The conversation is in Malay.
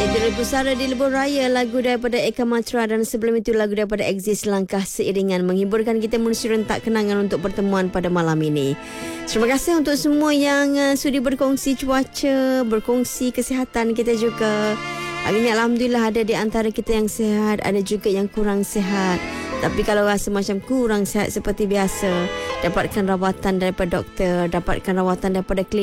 Itu pusara di Lebuh Raya, lagu daripada Eka Matra, dan sebelum itu lagu daripada Exist, Langkah Seiringan, menghiburkan kita menuju rentak kenangan untuk pertemuan pada malam ini. Terima kasih untuk semua yang sudi berkongsi cuaca, berkongsi kesihatan kita juga. Hari ini Alhamdulillah ada di antara kita yang sihat, ada juga yang kurang sihat. Tapi kalau rasa macam kurang sihat seperti biasa, dapatkan rawatan daripada doktor, dapatkan rawatan daripada klinik.